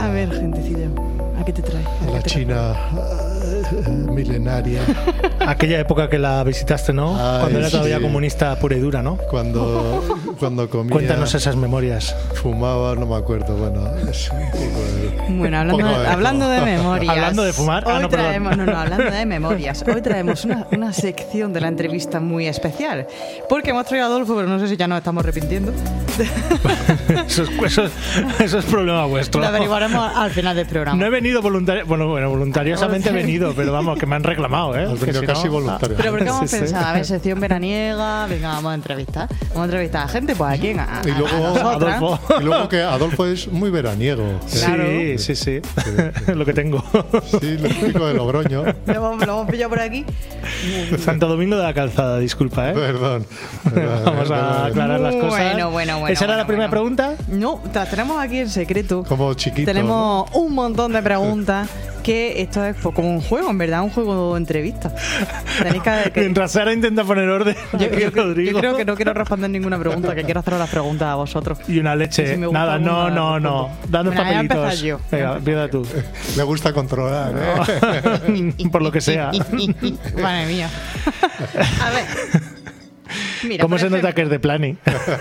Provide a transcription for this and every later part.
A ver, gentecilla, ¿a qué te trae? La China milenaria. Aquella época que la visitaste, ¿no? Cuando era todavía comunista pura y dura, ¿no? Cuando comía. Cuéntanos esas memorias. Fumaba, no me acuerdo. Bueno, es un poco de... Bueno, hablando de memorias. ¿Hablando de fumar? Hoy traemos, hablando de memorias. Hoy traemos una sección de la entrevista muy especial. Porque hemos traído a Adolfo, pero no sé si ya nos estamos arrepintiendo. Eso es problema vuestro. Lo averiguaremos al final del programa. No he venido voluntariosamente he venido, pero vamos, que me han reclamado, ¿eh? Has venido si casi no, voluntario. Pero porque hemos pensado, a ver, sección veraniega, venga, vamos a entrevistar. Vamos a entrevistar a gente, pues aquí Y luego Adolfo. Y luego que Adolfo es muy veraniego. Claro. Sí. Lo que tengo. Sí, lo típico de Logroño. Lo hemos pillado por aquí. Santo Domingo de la Calzada, disculpa, ¿eh? Perdón. Vamos a aclarar las cosas. Bueno. ¿Esa era la primera pregunta? No, las tenemos aquí en secreto. Como chiquito. Tenemos un montón de preguntas. Que esto es pues, como un juego, en verdad, un juego de entrevista. Mientras Sara intenta poner orden. Yo creo que no quiero responder ninguna pregunta, que quiero hacer las preguntas a vosotros. Y una leche. Nada, no. Danos papelitos. Yo. Venga, empieza tú. Le gusta controlar, ¿eh? Por lo que sea. Madre mía. A ver. Mira, ¿Cómo se nota que es de Plani?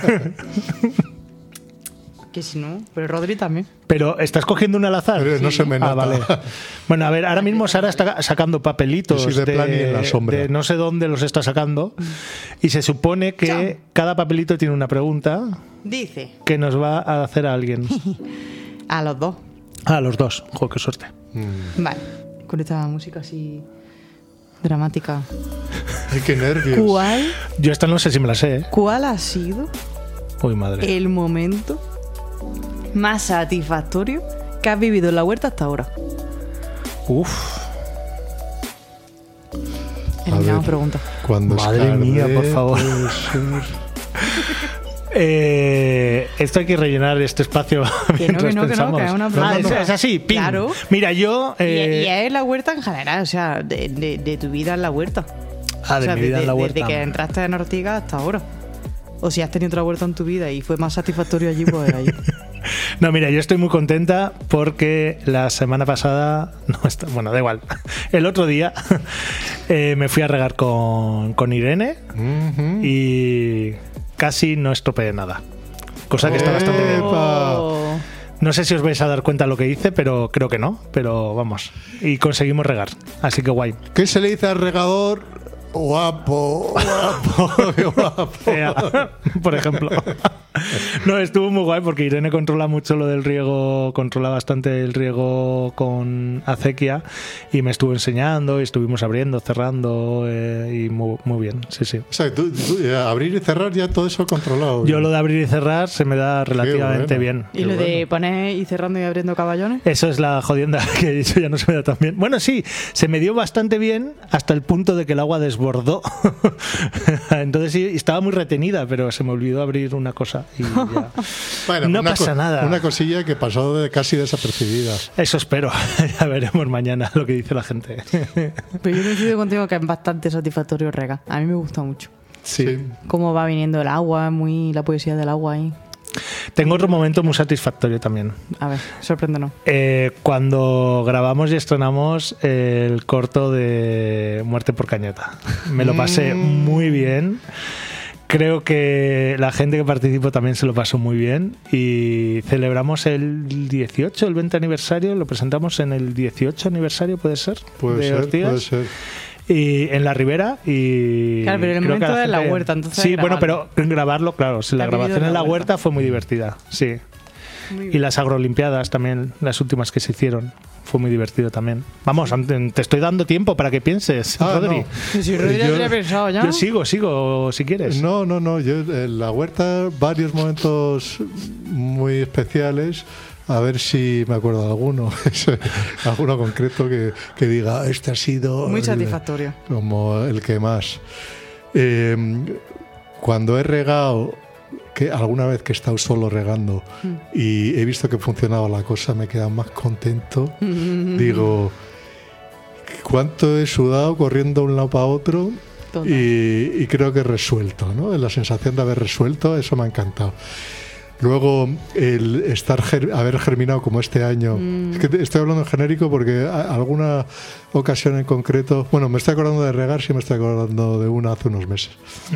Que si no, pero Rodri también. Pero estás cogiendo un al azar. Pero no se me nota. Vale. Bueno, a ver, ahora mismo Sara está sacando papelitos. Yo soy de Plani en la sombra. De no sé dónde los está sacando. Y se supone que cada papelito tiene una pregunta. Dice. Que nos va a hacer a alguien. A los dos. A los dos. Joder, qué suerte. Vale. Con esta música así dramática. Ay, qué nervios. ¿Cuál? Yo esta no sé si me la sé, ¿eh? ¿Cuál ha sido Uy, madre. el momento más satisfactorio que has vivido en la huerta hasta ahora? Uf. Eliminamos preguntas. Madre mía, por favor. Esto hay que rellenar este espacio mientras pensamos. Que es una pregunta. Es así, pim. Claro. Mira, yo... Y es la huerta en general, o sea, de tu vida en la huerta. De mi vida en la huerta. Desde que entraste en Ortigas hasta ahora. O si has tenido otra huerta en tu vida y fue más satisfactorio allí, pues allí. No, mira, yo estoy muy contenta porque la semana pasada, bueno, da igual, el otro día me fui a regar con Irene y casi no estropeé nada, cosa que está bastante bien. No sé si os vais a dar cuenta de lo que hice, pero creo que no, pero vamos, y conseguimos regar, así que guay. ¿Qué se le dice al regador? Guapo. Por ejemplo. No, estuvo muy guay porque Irene controla mucho lo del riego, controla bastante el riego con acequia y me estuvo enseñando y estuvimos abriendo, cerrando y muy bien, sí. O sea, tú, abrir y cerrar ya todo eso controlado. Yo lo de abrir y cerrar se me da relativamente bien. ¿Y lo de poner y cerrando y abriendo caballones? Eso es la jodienda que he dicho, ya no se me da tan bien. Bueno, sí, se me dio bastante bien hasta el punto de que el agua desbordó. Entonces sí, estaba muy retenida, pero se me olvidó abrir una cosa y ya. Bueno, no pasa nada. Una cosilla que pasó casi desapercibida. Eso espero. Ya veremos mañana lo que dice la gente. Pero yo coincido contigo que es bastante satisfactorio regar. A mí me gusta mucho. Sí. Cómo va viniendo el agua, muy la poesía del agua ahí. Tengo otro momento muy satisfactorio también. A ver, sorpréndenos. Cuando grabamos y estrenamos el corto de Muerte por Cañota. Me lo pasé muy bien. Creo que la gente que participó también se lo pasó muy bien y celebramos el 18, el 20 aniversario, lo presentamos en el 18 aniversario, ¿puede ser? Puede ser. Y en la Ribera y... Claro, pero el momento de la huerta, entonces... Sí, bueno, pero grabarlo, claro, la grabación en la huerta fue muy divertida, sí. Y las agrolimpiadas también, las últimas que se hicieron. Fue muy divertido también. Vamos, te estoy dando tiempo para que pienses, Rodri. No. Si Rodri ya había pensado ya. Yo sigo, si quieres. No. Yo en la huerta, varios momentos muy especiales. A ver si me acuerdo de alguno. Alguno concreto que diga, este ha sido... Muy satisfactorio. Como el que más. Cuando he regado... que alguna vez que he estado solo regando y he visto que funcionaba la cosa, me he quedado más contento. Digo, cuánto he sudado corriendo de un lado para otro y creo que he resuelto, ¿no? La sensación de haber resuelto, eso me ha encantado. Luego, el haber germinado como este año. Es que estoy hablando en genérico porque alguna ocasión en concreto. Bueno, me estoy acordando de regar, sí me estoy acordando de una hace unos meses.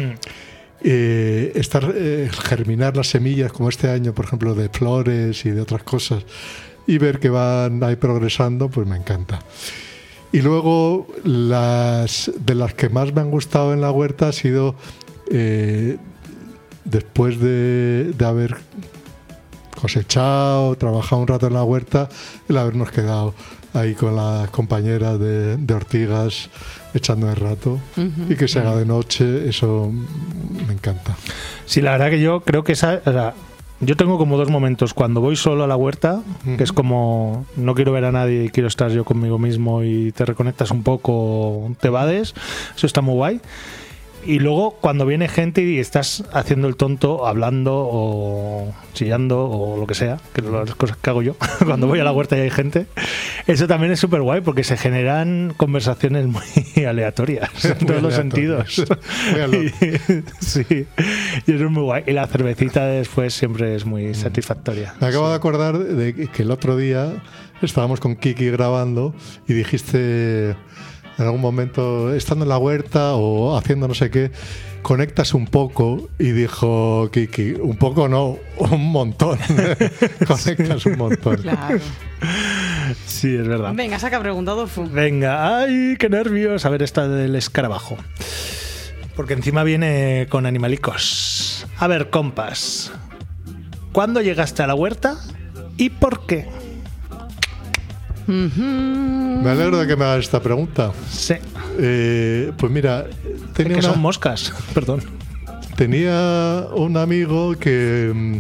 Germinar las semillas como este año, por ejemplo, de flores y de otras cosas, y ver que van ahí progresando, pues me encanta. Y luego, de las que más me han gustado en la huerta ha sido, después de haber cosechado, trabajado un rato en la huerta, el habernos quedado ahí con las compañeras de Ortigas echando el rato y que se haga de noche, eso me encanta. Sí, la verdad que yo creo que yo tengo como dos momentos. Cuando voy solo a la huerta, que es como no quiero ver a nadie y quiero estar yo conmigo mismo y te reconectas un poco, te vades, eso está muy guay. Y luego cuando viene gente y estás haciendo el tonto, hablando o chillando o lo que sea, que son las cosas que hago yo cuando voy a la huerta y hay gente, eso también es súper guay porque se generan conversaciones muy aleatorias en todos los sentidos. Sí, y eso es muy guay. Y la cervecita después siempre es muy satisfactoria. Me acabo de acordar de que el otro día estábamos con Kiki grabando y dijiste... En algún momento, estando en la huerta o haciendo no sé qué, conectas un poco, y dijo Kiki, un poco no, un montón. Conectas un montón. Claro. Sí, es verdad. Venga, saca pregunta, Adolfo. Venga, ay, qué nervios. A ver, esta del escarabajo. Porque encima viene con animalicos. A ver, compas. ¿Cuándo llegaste a la huerta y por qué? Me alegro de que me hagas esta pregunta. Sí. Pues mira, son moscas, perdón. Tenía un amigo que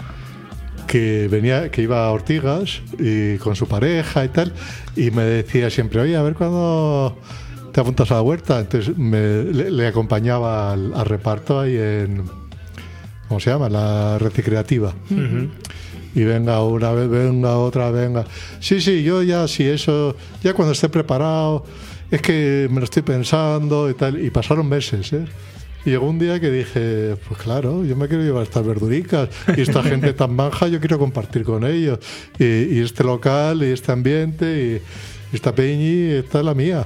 iba a Ortigas y con su pareja y tal, y me decía siempre, oye, a ver cuándo te apuntas a la huerta. Entonces le acompañaba al reparto ahí en, ¿cómo se llama? La recreativa. Y venga una vez, venga otra, venga. Sí, yo ya, sí, eso, ya cuando esté preparado, es que me lo estoy pensando y tal. Y pasaron meses, ¿eh? Y llegó un día que dije, pues claro, yo me quiero llevar estas verduricas y esta gente tan manja, yo quiero compartir con ellos. Y este local, y este ambiente, y esta peñi, esta es la mía.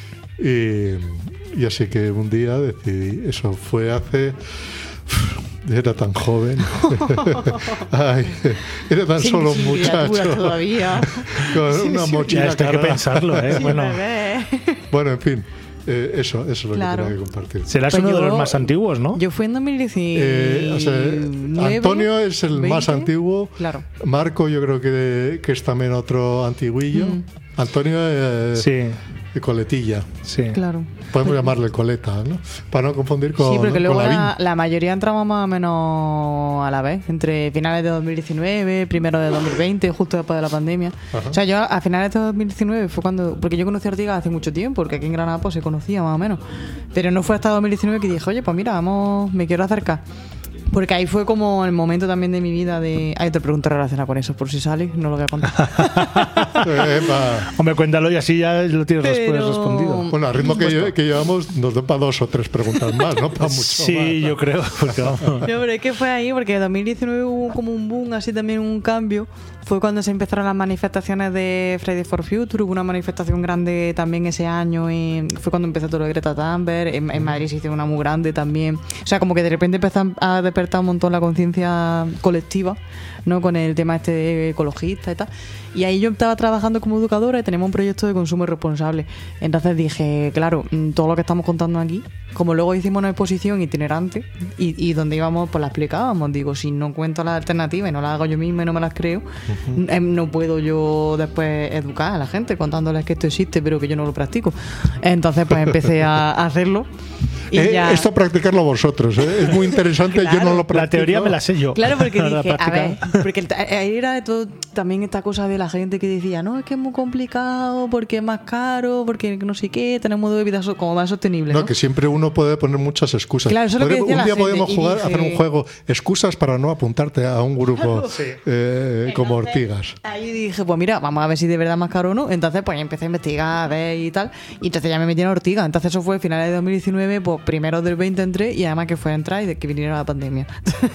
Y así que un día decidí, eso fue hace... Era tan joven. Ay, era tan solo un muchacho. Todavía. Con una mochila. Ya esto hay que pensarlo, ¿eh? Bueno, en fin. Eso es lo que tenía que compartir. Serás uno de los más antiguos, ¿no? Yo fui en 2019. Antonio es el 20, más antiguo. Claro. Marco yo creo que es también otro antiguillo. Antonio sí. Coletilla. Sí. Claro. Podemos llamarle coleta, ¿no? Para no confundir con. Sí, porque luego la mayoría entramos más o menos a la vez, entre finales de 2019, primero de 2020, justo después de la pandemia. Ajá. O sea, yo a finales de 2019 fue cuando. Porque yo conocí a Ortigas hace mucho tiempo, porque aquí en Granada pues se conocía más o menos. Pero no fue hasta 2019 que dije, oye, pues mira, me quiero acercar. Porque ahí fue como el momento también de mi vida de... Hay otra pregunta relacionada con eso, por si sale, no lo voy a contar. Hombre, cuéntalo y así ya lo tienes respondido. Bueno, al ritmo que llevamos nos da para 2 o 3 preguntas más, ¿no? Para mucho sí, más. Yo creo. Porque vamos. No, pero es que fue ahí, porque en 2019 hubo como un boom, así también un cambio. Fue cuando se empezaron las manifestaciones de Fridays for Future. Hubo una manifestación grande también ese año. Fue cuando empezó todo lo de Greta Thunberg. En Madrid se hizo una muy grande también. O sea, como que de repente empezó a despertar un montón la conciencia colectiva, ¿no? Con el tema este ecologista y tal. Y ahí yo estaba trabajando como educadora y tenemos un proyecto de consumo responsable. Entonces dije, claro, todo lo que estamos contando aquí, como luego hicimos una exposición itinerante y donde íbamos, pues la explicábamos. Digo, si no cuento las alternativas y no las hago yo misma y no me las creo, no puedo yo después educar a la gente contándoles que esto existe pero que yo no lo practico. Entonces pues empecé a hacerlo. Y esto practicarlo vosotros, ¿eh? Es muy interesante. Claro, yo no lo practico. La teoría me la sé yo. Claro, porque dije, a ver, porque ahí era de todo, también esta cosa de la gente que decía, no, es que es muy complicado, porque es más caro, porque no sé qué, tenemos un modo de vida como más sostenible. No, que siempre uno puede poner muchas excusas. Claro, eso es lo que decía un día podemos jugar, dije, hacer un juego, excusas para no apuntarte a un grupo como Ortigas. Ahí dije, pues mira, vamos a ver si de verdad es más caro o no. Entonces pues empecé a investigar, a ver y tal, y entonces ya me metí en Ortigas. Entonces eso fue a finales de 2019, pues luego primero del 20 entré y además que fue a entrar y de que viniera la pandemia.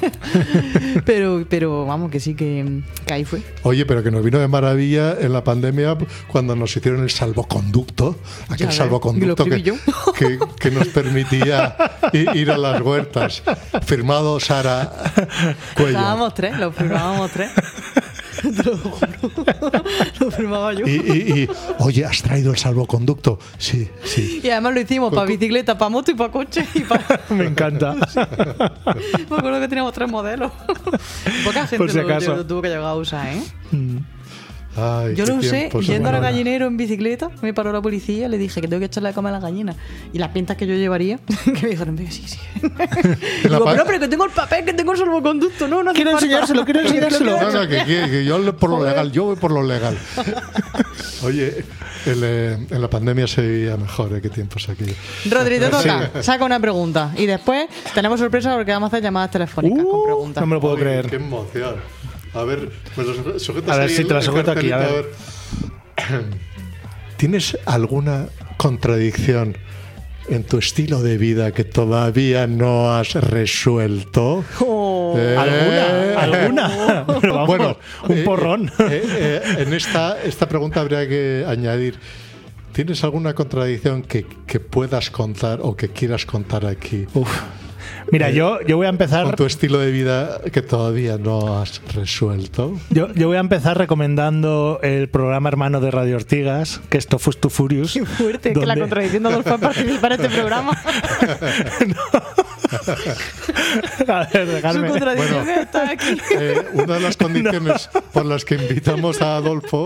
pero vamos, que sí que ahí fue. Oye, pero que nos vino de maravilla en la pandemia cuando nos hicieron el salvoconducto, aquel salvoconducto que nos permitía ir a las huertas. Firmado Sara Cuello. Lo firmábamos tres. Te lo juro. Lo firmaba yo. Y oye, ¿has traído el salvoconducto? Sí. Y además lo hicimos para bicicleta, para moto y para coche. Me encanta. Me acuerdo que teníamos 3 modelos. Poca gente lo tuvo que llegar a usar, ¿eh? Ay, yo lo usé yendo al bueno. gallinero en bicicleta. Me paró la policía, le dije que tengo que echarle a comer a la gallina. Y las pintas que yo llevaría, que me dijeron, venga, sí. Digo, pero que tengo el papel, que tengo el salvoconducto. No quiero enseñárselo. No, que yo por lo legal, yo voy por lo legal. Oye, en la pandemia se veía mejor, qué tiempos aquello. Rodri, te toca. Saca una pregunta. Y después tenemos sorpresa porque vamos a hacer llamadas telefónicas con preguntas. No me lo puedo creer. Qué emoción. A ver, pues a ver si te la sujeto aquí. A ver. ¿Tienes alguna contradicción en tu estilo de vida que todavía no has resuelto? ¿Alguna? Pero vamos, bueno, un porrón. En esta pregunta habría que añadir: ¿tienes alguna contradicción que puedas contar o que quieras contar aquí? Mira, yo voy a empezar... Con tu estilo de vida que todavía no has resuelto. Yo voy a empezar recomendando el programa hermano de Radio Ortigas, que es Too Fast Too Furious. Qué fuerte, que la contradicción de Adolfo participar en este programa. A ver, dejarme. Su contradicción está aquí. Una de las condiciones por las que invitamos a Adolfo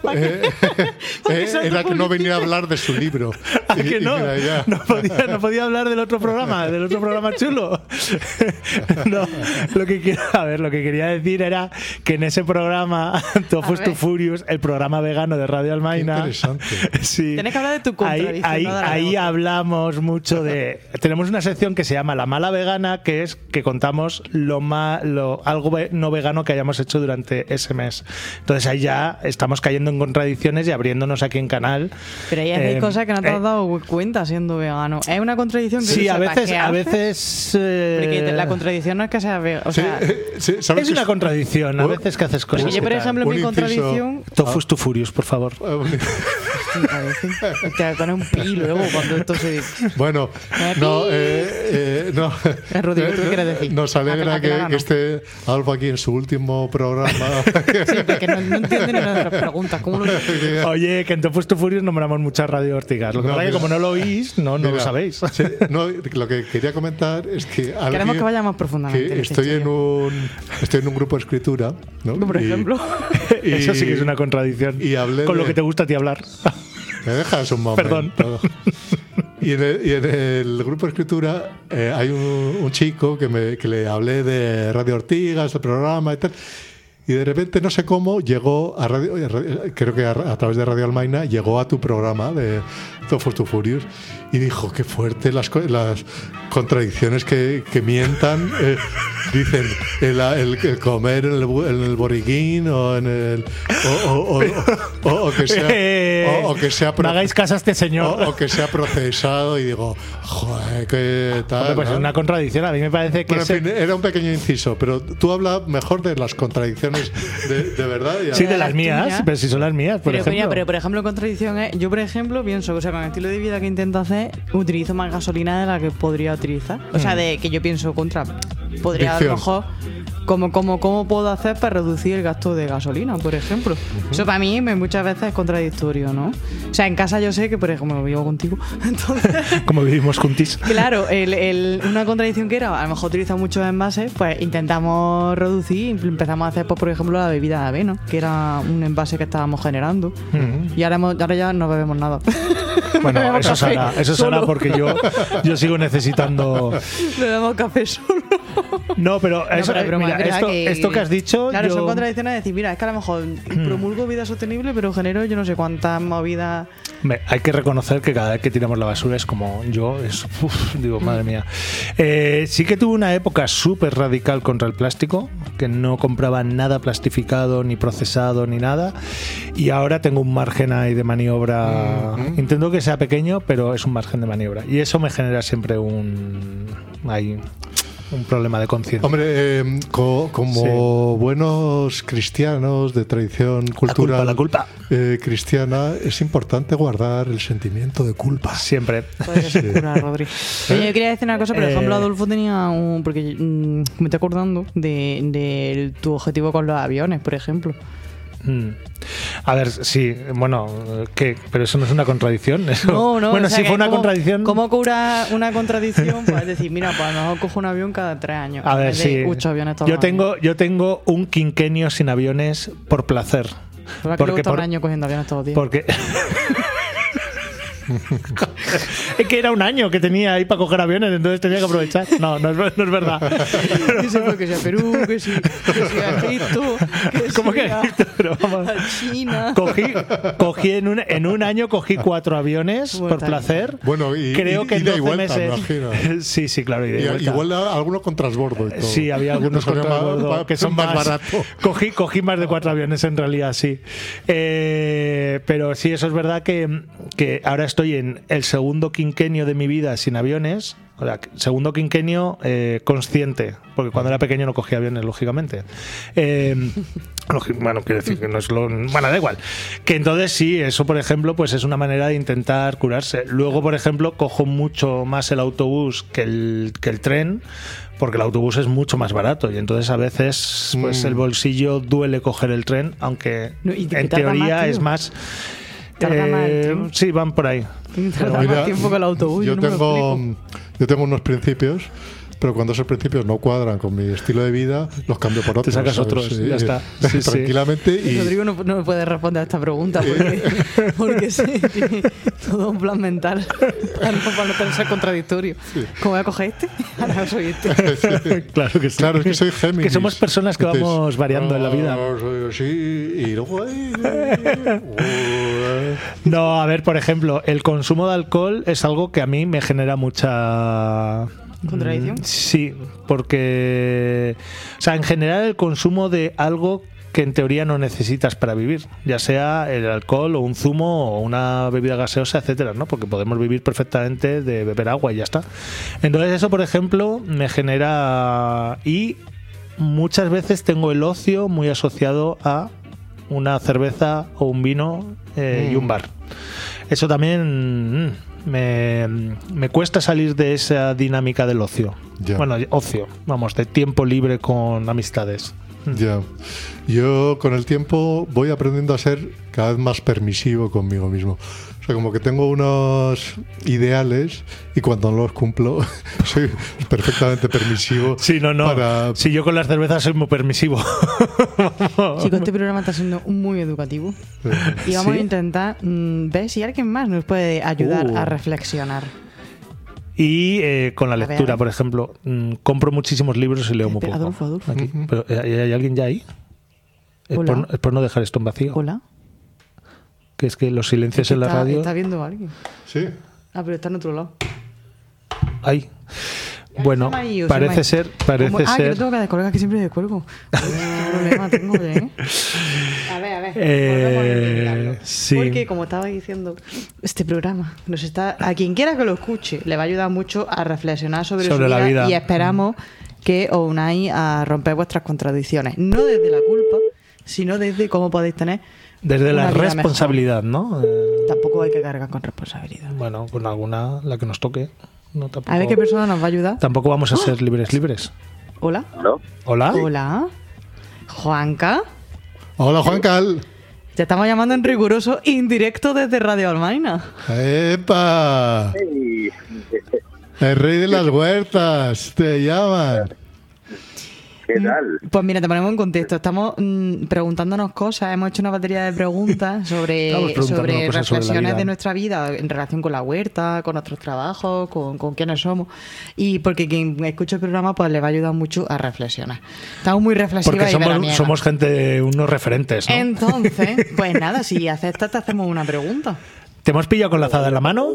era que no venía a hablar de su libro. Que no? No podía hablar del otro programa chulo. No, lo que quería decir era que en ese programa Too Fast Too Furious, el programa vegano de Radio Almaina, interesante. Sí, tienes que hablar de tu contradicción. Ahí hablamos mucho de... Tenemos una sección que se llama La Mala Vegana, que es que contamos algo no vegano que hayamos hecho durante ese mes. Entonces ahí ya estamos cayendo en contradicciones y abriéndonos aquí en canal. Pero ahí hay cosas que no te has dado cuenta siendo vegano. Es una contradicción que sí, a veces porque la contradicción no es que sea vegano. O sea, es una contradicción a veces que haces cosas. Yo, por ejemplo, mi contradicción... Too Fast Too Furious, por favor. Te pone un pi luego cuando esto se... Bueno, no. Rodrigo, ¿tú qué quieres decir? Nos alegra que esté Adolfo aquí en su último programa. Sí, porque no entienden nuestras preguntas. ¿Cómo lo dices? Oye, que en Too Fast Too Furious nombramos muchas Radio Ortigas. Lo que pasa es que como no lo oís, no lo sabéis. Sí, lo que quería comentar es que queremos que vaya más profundamente. Estoy en un grupo de escritura, ¿no? Por ejemplo. Eso sí que es una contradicción. Y hablé con lo que te gusta a ti hablar. ¿Me dejas un momento? Perdón. Y en el grupo de escritura hay un chico que le hablé de Radio Ortigas, el programa y tal. Y de repente, no sé cómo, llegó a radio, creo que a través de Radio Almaina, llegó a tu programa de Too Fast Too Furious y dijo, qué fuerte las contradicciones que mientan. Dicen, el comer en el boriquín o en el... O que sea no hagáis caso a este señor. O que sea procesado y digo, joder, qué tal. Hombre, pues ¿no? Es una contradicción. A mí me parece que... Bueno, en fin, era un pequeño inciso, pero tú hablas mejor de las contradicciones de verdad. Sí, de las mías, pero si son las mías, por ejemplo. Pero por ejemplo, contradicción es... Yo, por ejemplo, pienso, o sea, con el estilo de vida que intento hacer, utilizo más gasolina de la que podría utilizar. O sea, de que yo pienso podría a lo mejor... ¿Cómo puedo hacer para reducir el gasto de gasolina, por ejemplo? Eso para mí muchas veces es contradictorio, ¿no? O sea, en casa yo sé que, por ejemplo, vivo contigo, entonces... Como vivimos juntis. Claro, una contradicción que era, a lo mejor utilizamos muchos envases, pues intentamos reducir y empezamos a hacer, pues, por ejemplo, la bebida de avena, que era un envase que estábamos generando. Y ahora ya no bebemos nada. Bueno, eso será porque yo sigo necesitando... Bebemos café solo. No, pero, eso, pero broma, mira, es verdad esto que has dicho. Claro, yo... son contradicciones de decir, mira, es que a lo mejor promulgo vida sostenible, pero genero yo no sé cuántas movidas. Hay que reconocer que cada vez que tiramos la basura es como yo, digo, madre mía. Sí que tuve una época súper radical contra el plástico, que no compraba nada plastificado, ni procesado, ni nada. Y ahora tengo un margen ahí de maniobra. Intento que sea pequeño, pero es un margen de maniobra. Y eso me genera siempre un problema de conciencia. Hombre, como buenos cristianos de tradición cultural La culpa. Cristiana, es importante guardar el sentimiento de culpa. Siempre. Podría ser cura, Rodri. Oye, yo quería decir una cosa, por ejemplo, Adolfo tenía un... Porque me estoy acordando de tu objetivo con los aviones, por ejemplo. A ver, sí, bueno, ¿qué? Pero eso no es una contradicción. Eso... No, bueno, o sea, si fue una ¿cómo, contradicción. ¿Cómo cura una contradicción? Pues decir, mira, pues a lo mejor cojo un avión cada 3 años. A ver, sí. 8 aviones todos yo tengo un quinquenio sin aviones por placer. Porque un año cogiendo aviones todos los días. Porque es que era un año que tenía ahí para coger aviones, entonces tenía que aprovechar. No es verdad. Que se fue, que sea Perú, que sí a Egipto, ¿Cómo que Egipto? Pero vamos. A China. Cogí en un año cogí 4 aviones por placer. Bueno, creo que en 12 vuelta, meses. Sí, claro, ida y vuelta. Igual algunos con transbordo y todo. Sí, había algunos con transbordo que son más baratos. Cogí más de 4 aviones en realidad, sí. Pero sí, eso es verdad que ahora estoy en el segundo quinquenio de mi vida sin aviones. O sea, segundo quinquenio consciente, porque cuando era pequeño no cogía aviones, lógicamente. Bueno, quiero decir que no es lo... Bueno, da igual. Que entonces sí, eso por ejemplo, pues es una manera de intentar curarse. Luego, por ejemplo, cojo mucho más el autobús que el tren, porque el autobús es mucho más barato y entonces a veces pues el bolsillo duele coger el tren, aunque en teoría más, es más... sí, van por ahí. Tarda más tiempo que el autobús. Yo tengo unos principios, pero cuando esos principios no cuadran con mi estilo de vida, los cambio por otros. Te sacas otros, ya está. Sí, tranquilamente. Sí. Y Rodrigo no me puede responder a esta pregunta porque sí, tiene todo un plan mental para no pensar contradictorio. Sí. ¿Cómo voy a coger este? Ahora soy este. Sí. Claro que sí. Claro, es que soy Géminis. Que somos personas que vamos variando en la vida. Sí, y luego... No, a ver, por ejemplo, el consumo de alcohol es algo que a mí me genera mucha... ¿Contradicción? Sí, porque... O sea, en general el consumo de algo que en teoría no necesitas para vivir, ya sea el alcohol o un zumo o una bebida gaseosa, etcétera, ¿no? Porque podemos vivir perfectamente de beber agua y ya está. Entonces eso, por ejemplo, me genera... Y muchas veces tengo el ocio muy asociado a una cerveza o un vino y un bar. Eso también... Me cuesta salir de esa dinámica del ocio. Ya. Bueno, ocio, vamos, de tiempo libre con amistades. Ya. Yo con el tiempo voy aprendiendo a ser cada vez más permisivo conmigo mismo. O sea, como que tengo unos ideales y cuando no los cumplo soy perfectamente permisivo. Sí, no. Sí, yo con las cervezas soy muy permisivo. Chicos, este programa está siendo muy educativo. Y vamos a intentar ver si alguien más nos puede ayudar a reflexionar. Y con la lectura, por ejemplo, compro muchísimos libros y leo muy poco. Adolfo. Aquí. ¿Pero ¿hay alguien ya ahí? Es por no dejar esto en vacío. Hola. Que es que los silencios en la radio... ¿Está viendo a alguien? Sí. Ah, pero está en otro lado. Ahí. Bueno, parece ser... Que no tengo que descolgar, que siempre descuelgo. ¿Qué problema tengo, eh? A ver. Sí. Porque, como estaba diciendo, este programa a quien quiera que lo escuche, le va a ayudar mucho a reflexionar sobre su la vida. Y esperamos que os unáis a romper vuestras contradicciones. No desde la culpa, sino desde cómo podéis tener... Desde la responsabilidad, mejor, ¿no? Tampoco hay que cargar con responsabilidad. Bueno, con alguna, la que nos toque. No, tampoco, a ver qué persona nos va a ayudar. Tampoco vamos a ser libres. Hola. Hola. Juanca. Hola, Juanca. Te estamos llamando en riguroso indirecto desde Radio Almaina. ¡Epa! El rey de las huertas, te llaman. ¿Qué tal? Pues mira, te ponemos en contexto. Estamos preguntándonos cosas. Hemos hecho una batería de preguntas sobre reflexiones de nuestra vida en relación con la huerta, con nuestros trabajos, con quiénes somos. Y porque quien escucha el programa pues le va a ayudar mucho a reflexionar. Estamos muy reflexivas y veraniegas. Somos gente, unos referentes, ¿no? Entonces, pues nada, si aceptas te hacemos una pregunta. ¿Te hemos pillado con la azada en la mano?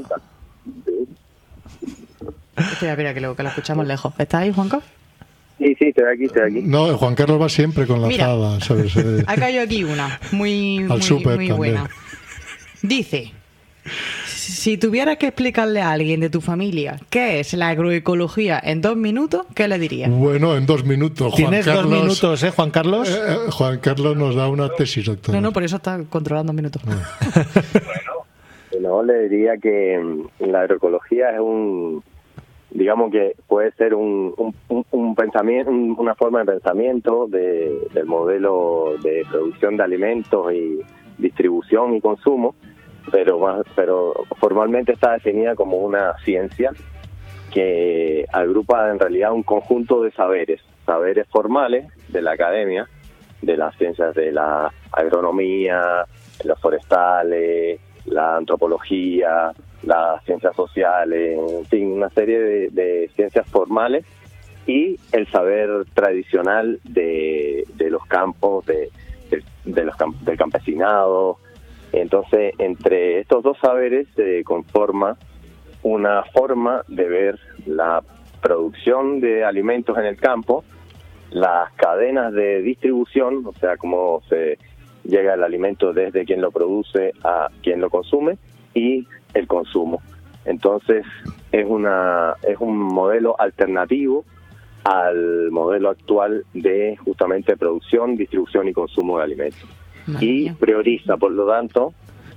Espera, que lo escuchamos lejos. ¿Estás ahí, Juanca? Sí, estoy aquí. No, Juan Carlos va siempre con la azada, ¿sabes? Ha caído aquí una muy buena. Dice, si tuvieras que explicarle a alguien de tu familia qué es la agroecología en 2 minutos, ¿qué le dirías? Bueno, en 2 minutos. Tienes 2 minutos, Juan Carlos. Juan Carlos nos da una tesis, doctor. No, por eso está controlando 2 minutos. Bueno, le diría que la agroecología es digamos que puede ser un pensamiento, una forma de pensamiento del modelo de producción de alimentos y distribución y consumo, pero formalmente está definida como una ciencia que agrupa en realidad un conjunto de saberes formales de la academia, de las ciencias de la agronomía, los forestales, la antropología, las ciencias sociales, en fin, una serie de ciencias formales y el saber tradicional de los campos, del campesinado. Entonces, entre estos dos saberes se conforma una forma de ver la producción de alimentos en el campo, las cadenas de distribución, o sea, cómo se llega el alimento desde quien lo produce a quien lo consume, y el consumo. Entonces es un modelo alternativo al modelo actual de justamente producción, distribución y consumo de alimentos. Y prioriza, por lo tanto,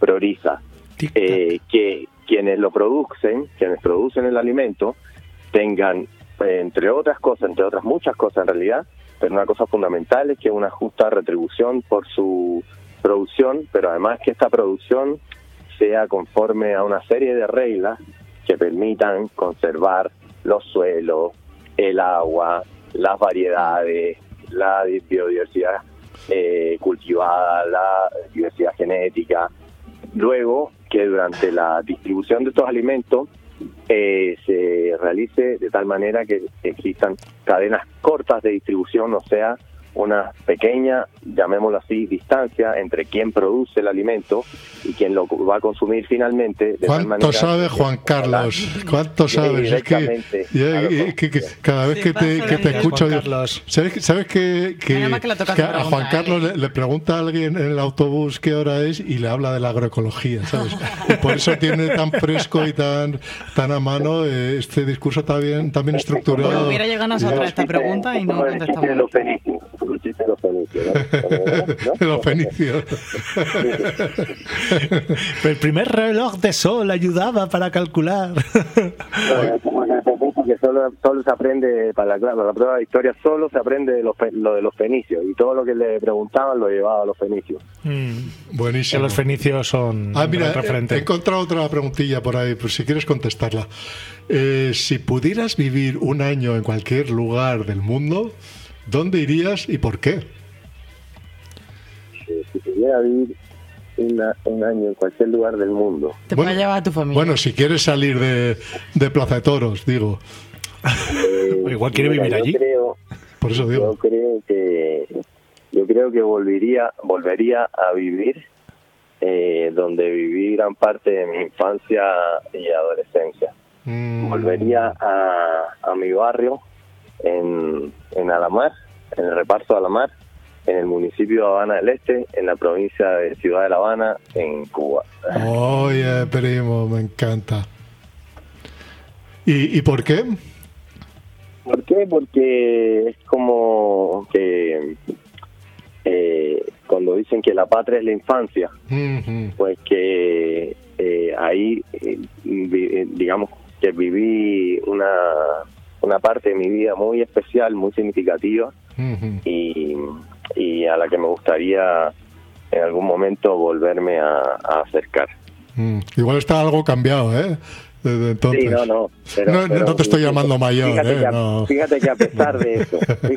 que quienes producen el alimento tengan, entre otras muchas cosas en realidad, pero una cosa fundamental es que una justa retribución por su producción, pero además que esta producción sea conforme a una serie de reglas que permitan conservar los suelos, el agua, las variedades, la biodiversidad cultivada, la diversidad genética. Luego, que durante la distribución de estos alimentos se realice de tal manera que existan cadenas cortas de distribución, o sea, una pequeña, llamémoslo así, distancia entre quien produce el alimento y quien lo va a consumir finalmente. ¿Cuánto sabe Juan Carlos? ¿Cuánto sabes? Es que cada vez que te escucho, ¿sabes que a Juan Carlos le pregunta a alguien en el autobús qué hora es y le habla de la agroecología, ¿sabes? Y por eso tiene tan fresco y tan a mano este discurso tan bien estructurado. Bueno, hubiera llegado a nosotros esta pregunta y no contestamos. Los fenicios. El primer reloj de sol ayudaba para calcular. Que solo se aprende para la prueba de historia, solo se aprende lo de los fenicios, y todo lo que le preguntaban lo llevaba a los fenicios. Buenísimo. Que los fenicios son mira, referente. He encontrado otra preguntilla por ahí, pues si quieres contestarla. Si pudieras vivir un año en cualquier lugar del mundo, ¿dónde irías y por qué? Si pudiera vivir un año en cualquier lugar del mundo. Te puede llevar a tu familia. Bueno, si quieres salir de Plaza de Toros, digo. Igual quiere vivir allí. Por eso digo. Yo creo que volvería a vivir donde viví gran parte de mi infancia y adolescencia. Volvería a mi barrio en Alamar, en el reparto de Alamar, en el municipio de Habana del Este, en la provincia de Ciudad de La Habana, en Cuba. Oye, primo, me encanta. ¿Y por qué? ¿Por qué? Porque es como que cuando dicen que la patria es la infancia, pues que ahí, digamos que viví una parte de mi vida muy especial, muy significativa, y a la que me gustaría en algún momento volverme a acercar. Igual está algo cambiado, desde entonces. Sí, no. No te estoy llamando mayor, fíjate que a pesar de eso,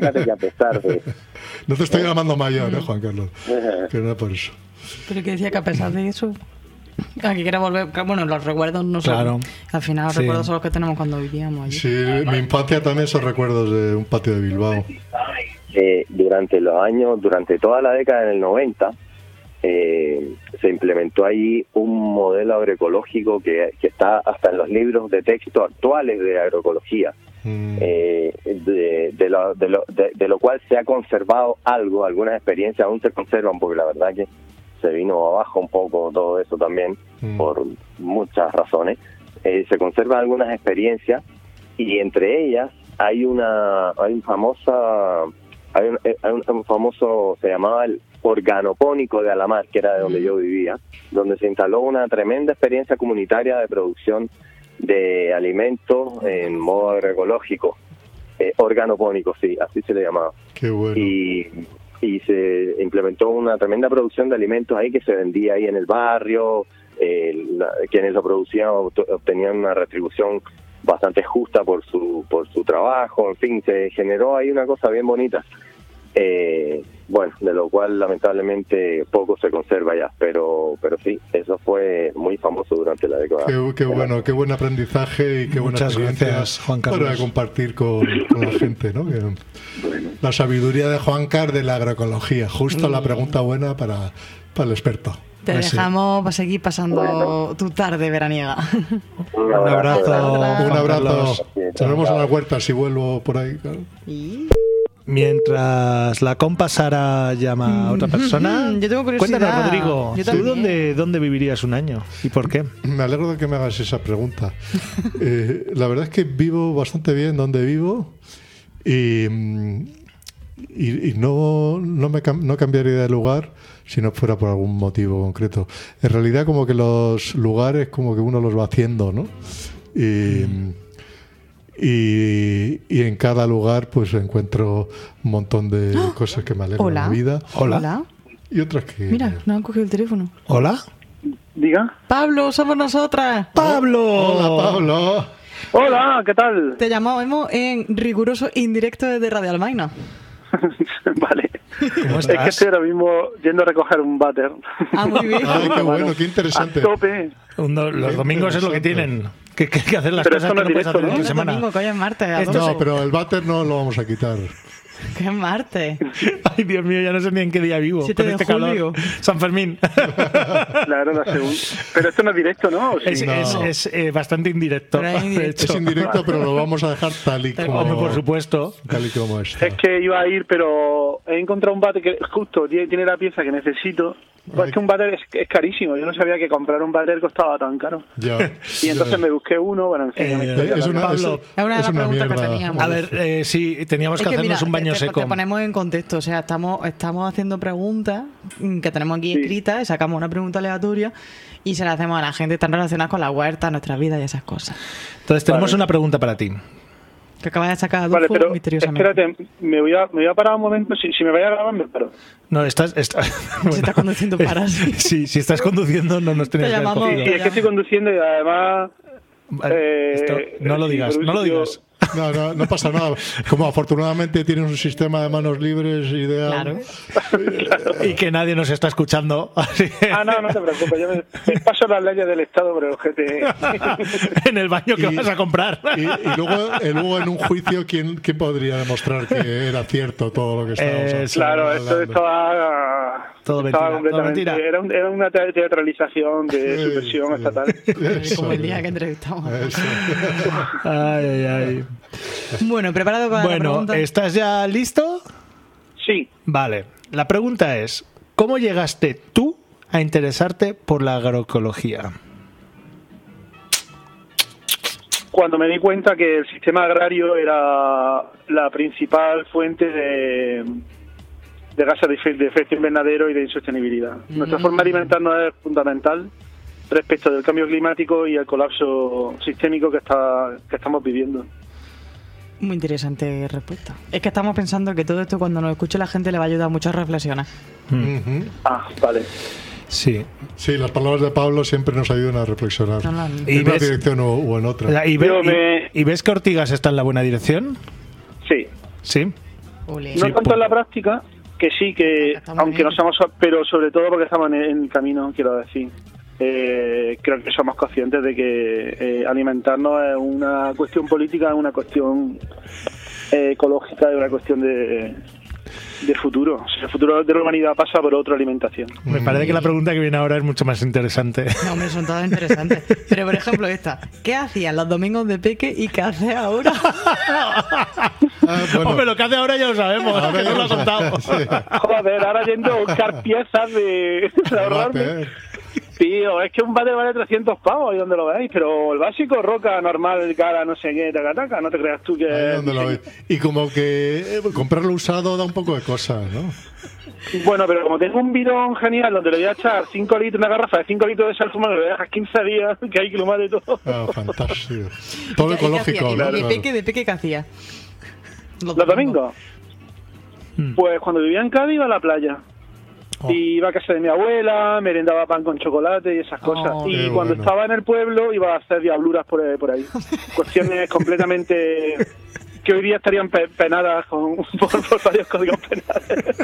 no te estoy llamando mayor, Juan Carlos. Que no es por eso. Pero que decía que a pesar de eso, a que quiera volver, bueno, los recuerdos no son. Claro. Al final los recuerdos son los que tenemos cuando vivíamos allí. Sí, mi infancia también son recuerdos de un patio de Bilbao. Durante toda la década del 90, se implementó ahí un modelo agroecológico que está hasta en los libros de texto actuales de agroecología, de lo cual se ha conservado algunas experiencias aún se conservan, porque la verdad que se vino abajo un poco todo eso también, por muchas razones. Se conservan algunas experiencias, y entre ellas hay un famoso, se llamaba el organopónico de Alamar, que era de donde yo vivía, donde se instaló una tremenda experiencia comunitaria de producción de alimentos en modo agroecológico, organopónico, sí, así se le llamaba. Qué bueno. Y se implementó una tremenda producción de alimentos ahí que se vendía ahí en el barrio. Quienes lo producían obtenían una retribución bastante justa por su trabajo. En fin, se generó ahí una cosa bien bonita, bueno, de lo cual lamentablemente poco se conserva ya, pero sí, eso fue muy famoso durante la década. Qué bueno, qué buen aprendizaje y qué buenas experiencias, Juan Carlos, para compartir con la gente, ¿no? La sabiduría de Juan Carlos de la agroecología, justo la pregunta buena para el experto. Te dejamos para seguir pasando tu tarde veraniega. Un abrazo. Nos vemos en la huerta si vuelvo por ahí. Claro. Mientras la compa Sara llama a otra persona, yo tengo curiosidad. Cuéntanos, Rodrigo, ¿tú dónde vivirías un año y por qué? Me alegro de que me hagas esa pregunta. La verdad es que vivo bastante bien donde vivo y no cambiaría de lugar si no fuera por algún motivo concreto. En realidad, como que los lugares como que uno los va haciendo, ¿no? Y en cada lugar pues encuentro un montón de cosas que me alegran la vida. Hola. Y otras que... Mira, no han cogido el teléfono. Hola. Diga. Pablo, somos nosotras. ¡Pablo! Hola, Pablo. Hola, ¿qué tal? Te llamamos en riguroso indirecto desde Radio Almaina. Vale. ¿Cómo Es que estoy ahora mismo yendo a recoger un váter. Ah, muy bien. Ay, qué bueno, qué interesante. A tope. Los domingos es lo que tienen. Que hacer las Pero cosas esto que no no es puedes hacer directo, en ¿no? la semana. Domingo, que hoy es martes. No, pero el váter no lo vamos a quitar. ¿Qué es martes? Ay, Dios mío, ya no sé ni en qué día vivo. 7 con de este julio. calor. San Fermín. Claro, la segunda. Pero esto no es directo, ¿no? ¿O sí? Es bastante indirecto. Pero es indirecto. De hecho. Es indirecto, pero lo vamos a dejar tal y como... Hombre, por supuesto. Tal y como está. Es que iba a ir, pero he encontrado un váter que justo tiene la pieza que necesito. Pues es que un váter es carísimo. Yo no sabía que comprar un váter costaba tan caro. Ya. Y entonces me busqué uno. Bueno, en fin, ya me estoy Es una, Pablo, es una de las preguntas que mierda. teníamos. A ver, sí, teníamos que hacernos mira, un baño seco. Te ponemos en contexto, o sea, estamos haciendo preguntas que tenemos aquí escritas, y sacamos una pregunta aleatoria y se la hacemos a la gente, están relacionadas con la huerta, nuestras vidas y esas cosas. Entonces tenemos una pregunta para ti. Que acabas de sacar Vale, Adolfo pero misteriosamente. espérate, me voy a parar un momento. Si me vaya a grabar, me paro. No, estás Si estás conduciendo, paras. Sí, si estás conduciendo no nos tienes Te que haber llamamos. cogido. Y es que estoy conduciendo y además... Esto, no lo digas, no lo digas. No pasa nada. Como afortunadamente tienes un sistema de manos libres ideal. Claro. Y que nadie nos está escuchando. Así que No te preocupes. Yo me paso las leyes del Estado por el ojete. en el baño que vas a comprar. Y luego en un juicio, ¿quién podría demostrar que era cierto todo lo que estábamos hablando? Claro, esto estaba... Todo estaba mentira, completamente... todo mentira. Era una teatralización de su versión estatal. Como el día que entrevistamos. Eso. Ay. Bueno, ¿preparado para la Bueno, pregunta? ¿estás ya listo? Sí. Vale. La pregunta es, ¿cómo llegaste tú a interesarte por la agroecología? Cuando me di cuenta que el sistema agrario era la principal fuente de gases de efecto invernadero y de insostenibilidad. Nuestra forma de alimentarnos es fundamental respecto del cambio climático y el colapso sistémico que estamos viviendo. Muy interesante respuesta. Es que estamos pensando que todo esto, cuando nos escuche la gente, le va a ayudar mucho a reflexionar. Vale. Sí. Sí, las palabras de Pablo siempre nos ayudan a reflexionar ¿Y en una ves- dirección o en otra. ¿Y ves que Ortigas está en la buena dirección? Sí. Sí. Ole. No tanto en la práctica, que sí, que Está muy aunque bien. no somos, pero sobre todo porque estamos en el camino, quiero decir. Creo que somos conscientes de que alimentarnos es una cuestión política, es una cuestión ecológica, es una cuestión de futuro. O sea, el futuro de la humanidad pasa por otra alimentación. Me parece que la pregunta que viene ahora es mucho más interesante. No, hombre, son todas interesantes. Pero, por ejemplo, esta. ¿Qué hacías los domingos de peque y qué haces ahora? Bueno, Hombre, lo que hace ahora ya lo sabemos, ahora que ya nos lo lo ha contado. sabes, sí. Joder, ahora yendo a buscar piezas de ahorrarme. Bate, Tío, es que un bate vale 300 pavos, ahí donde lo veis, pero el básico, roca, normal, cara, no sé qué, taca, no te creas tú que... ahí donde lo ves. Y como que comprarlo usado da un poco de cosas, ¿no? Bueno, pero como tengo un bidón genial donde le voy a echar 5 litros, una garrafa de 5 litros de sal fumada, que lo dejas 15 días, que hay que lo mate todo. Ah, fantástico. Todo ¿Y qué ecológico. hacías? ¿no? ¿Y de peque qué hacías? ¿Los domingos? Pues cuando vivía en Cádiz iba a la playa. Oh. Y iba a casa de mi abuela, merendaba pan con chocolate y esas cosas. Oh, Y qué cuando bueno. estaba en el pueblo iba a hacer diabluras por ahí. Cuestiones completamente... que hoy día estarían penadas por varios códigos penales.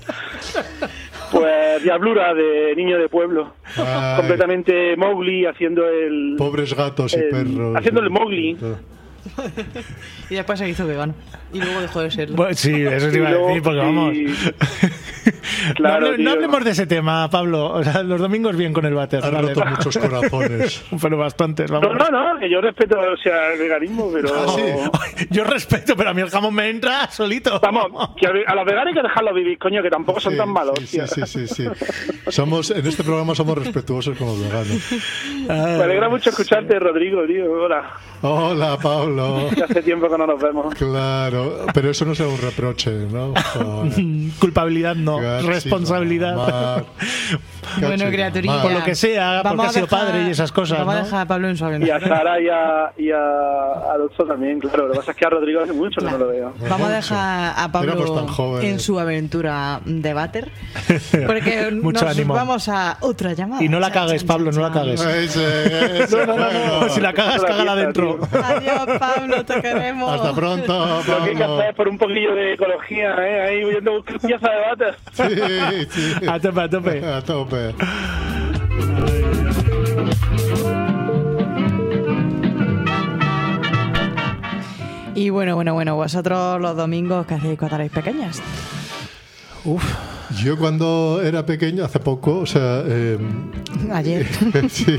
Pues diablura de niño de pueblo. Ay. Completamente Mowgli haciendo el... Pobres gatos y perros. haciendo el Mowgli. Y después se hizo vegano. Y luego dejó de serlo. Bueno, sí, eso te iba a decir, porque vamos. Claro, no tío. hablemos de ese tema, Pablo. O sea, los domingos bien con el váter. Han Vale. roto muchos corazones. Pero bastantes, vamos. No, que yo respeto, o sea, el veganismo, pero... Ah, sí. Yo respeto, pero a mí el jamón me entra solito. Vamos, que a los veganos hay que dejarlos vivir, coño, que tampoco son Sí, tan malos, sí, tío. sí. En este programa somos respetuosos con los veganos. Me alegra mucho escucharte, Rodrigo, tío. Hola. Hola, Pablo. Que hace tiempo que no nos vemos. Claro, pero eso no será un reproche, ¿no? Joder. Culpabilidad no, Casi, responsabilidad. Mar. Bueno, Casi, criaturilla. Mar. Por lo que sea, porque Vamos ha sido a dejar- padre y esas cosas, Vamos a ¿no? dejar a Pablo en su Y a aventura. Sara y a Alonso también, claro. Lo que pasa es que a Rodrigo hace mucho que no lo veo. Vamos a dejar a Éramos Pablo tan jóvenes. en su aventura de váter. Porque Mucho nos ánimo. vamos a otra llamada. Y no la Chan, cagues, chan, Pablo, chan, no la chan. cagues. Ese juego. Si la cagas, La cágala fiesta, dentro. tío. Adiós, Pablo, te queremos. Hasta pronto, Lo que hay que Pablo. hacer es por un poquillo de ecología, ¿eh? Ahí yendo a buscar piezas de váter. Sí. A tope, a tope. A tope. Y bueno, vosotros los domingos que hacéis cuando erais pequeñas. Yo cuando era pequeño, hace poco, o sea, Ayer. sí,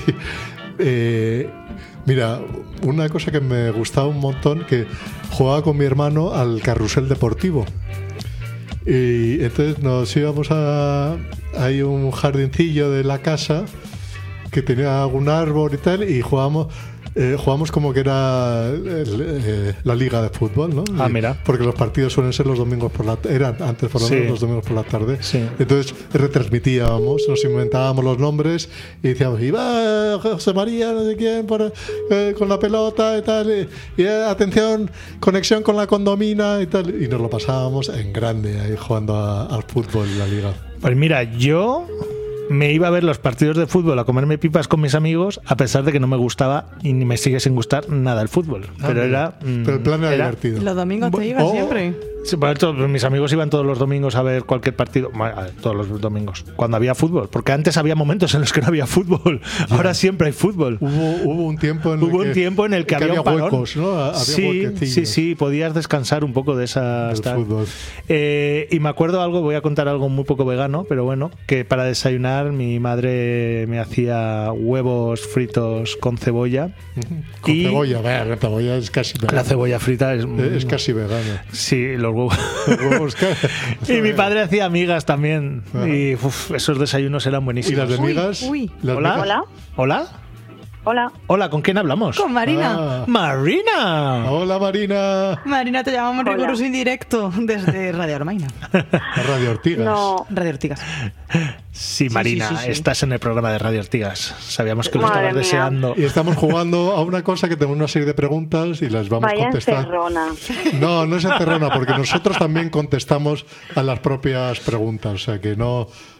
mira, una cosa que me gustaba un montón, que jugaba con mi hermano al carrusel deportivo. Y entonces nos íbamos hay un jardincillo de la casa que tenía algún árbol y tal, y jugamos como que era la liga de fútbol, ¿no? Ah, mira. Porque los partidos suelen ser los domingos eran antes por lo menos Sí. los domingos por la tarde. Sí. Entonces retransmitíamos, nos inventábamos los nombres y decíamos, iba José María, no sé quién, con la pelota y tal, y atención, conexión con la condomina y tal, y nos lo pasábamos en grande ahí jugando al fútbol en la liga. Pues mira, yo me iba a ver los partidos de fútbol, a comerme pipas con mis amigos, a pesar de que no me gustaba y ni me sigue sin gustar nada el fútbol. Pero era. Pero el plan era divertido. Los domingos te ibas Oh. siempre. Sí, bueno, mis amigos iban todos los domingos a ver cualquier partido. Bueno, a ver, todos los domingos. Cuando había fútbol. Porque antes había momentos en los que no había fútbol. Ahora siempre hay fútbol. Hubo un tiempo en el que había un parón. huecos, ¿no? Había huequecillos sí, podías descansar un poco de esa del tal. fútbol. Y me acuerdo algo, voy a contar algo muy poco vegano, pero bueno, que para desayunar mi madre me hacía huevos fritos con cebolla. Con Y cebolla, la cebolla es casi vegana. La cebolla frita Es casi vegana. Sí, los huevos. Y Y mi padre hacía migas también. Y esos desayunos eran ¿Y buenísimos. las de migas? Uy. Las Hola. migas- Hola. ¿Hola? Hola. Hola, ¿con quién hablamos? Con Marina. Ah. ¡Marina! Hola, Marina. Marina, te llamamos Hola. riguroso indirecto desde Radio Armaina. A Radio Ortigas. No. Radio Ortigas. Sí, Marina, sí, sí. estás en el programa de Radio Ortigas. Sabíamos que lo Madre estabas mía. deseando. Y estamos jugando a una cosa que tenemos una serie de preguntas y las vamos Vaya contestando. encerrona. No es encerrona, porque nosotros también contestamos a las propias preguntas. O sea que no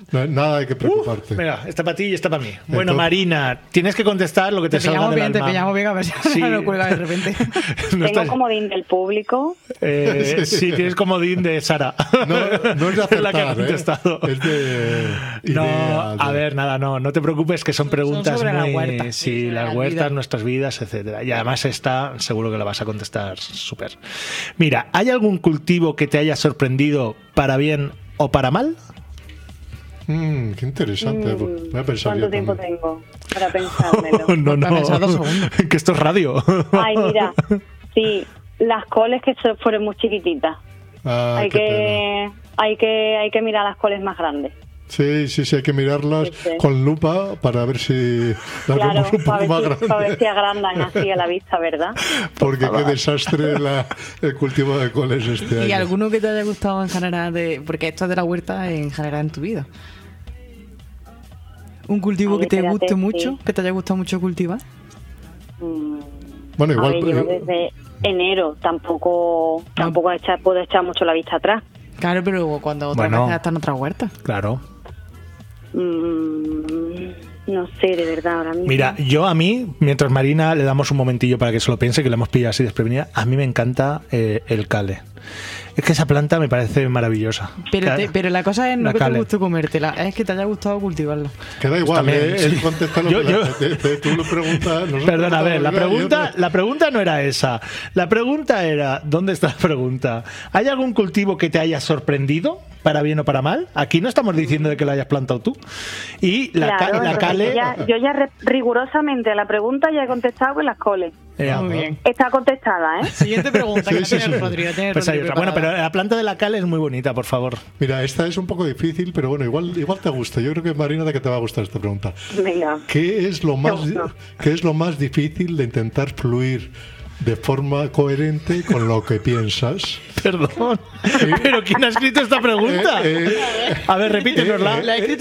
Nada hay que preocuparte. Mira, esta para ti y esta para mí. Bueno, Marina, tienes que contestar lo que te salga del alma. Te pillamos bien, a ver si Sí. no cuelga de repente. Tengo comodín del público. Sí, tienes comodín de Sara. No es de acertar, la que ha contestado. Es de ideas, a ver, nada, no te preocupes, que son preguntas sobre muy... la huerta. Sí, las huertas, nuestras vidas, etcétera. Y además esta, seguro que la vas a contestar súper. Mira, ¿hay algún cultivo que te haya sorprendido para bien o para mal? Qué interesante. Voy a pensar. ¿Cuánto tiempo tengo para pensármelo? No, que esto es radio. Ay, mira, sí, las coles que fueron muy chiquititas. Hay que mirar las coles más grandes. Sí, hay que mirarlas con lupa para ver si las vemos un poco más grandes. Para ver si agrandan así a la vista, ¿verdad? Porque qué desastre el cultivo de coles este año. ¿Y alguno que te haya gustado en general? Porque esto es de la huerta en general en tu vida. ¿Un cultivo que te guste mucho? ¿Que te haya gustado mucho cultivar? Bueno, igual. Yo desde enero tampoco puedo echar mucho la vista atrás. Claro, pero cuando otras veces están en otra huerta. Claro. No sé, de verdad, ahora mismo. Mira, a mí, mientras Marina le damos un momentillo para que se lo piense, que le hemos pillado así desprevenida, a mí me encanta el cale. Es que esa planta me parece maravillosa. Pero la cosa es no que te guste comértela, es que te haya gustado cultivarla. Queda igual, él contesta lo que tú lo preguntas. Perdona, a ver, la pregunta no era esa. La pregunta era, ¿dónde está la pregunta? ¿Hay algún cultivo que te haya sorprendido, para bien o para mal? Aquí no estamos diciendo de que lo hayas plantado tú. Y la cale... Yo ya rigurosamente a la pregunta ya he contestado con las coles. Muy bien. Está contestada, ¿eh? Siguiente pregunta. Rodrigo. Pues bueno, pero la planta de la cale es muy bonita, por favor. Mira, esta es un poco difícil, pero bueno, igual te gusta. Yo creo que, Marina, de que te va a gustar esta pregunta. Venga. ¿Qué es lo más difícil de intentar fluir de forma coherente con lo que piensas? Perdón, pero ¿quién ha escrito esta pregunta? A ver, repítenosla. La ha escrito